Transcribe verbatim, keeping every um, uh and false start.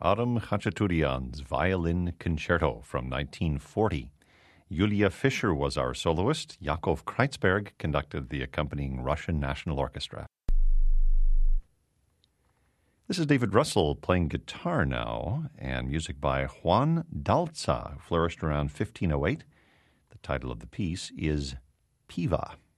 Aram Khachaturian's Violin Concerto from nineteen forty. Yulia Fischer was our soloist. Yakov Kreitzberg conducted the accompanying Russian National Orchestra. This is David Russell playing guitar now, and music by Juan Dalza, who flourished around fifteen oh eight. The title of the piece is Piva.